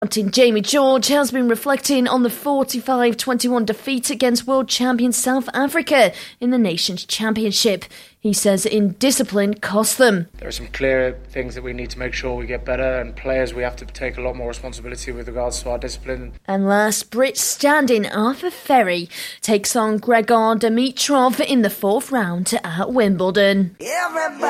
Captain Jamie George has been reflecting on the 45-21 defeat against world champion South Africa in the Nations Championship. He says indiscipline cost them. There are some clear things that we need to make sure we get better, and players, we have to take a lot more responsibility with regards to our discipline. And last, Brit standing Arthur Ferry takes on Gregor Dimitrov in the fourth round at Wimbledon.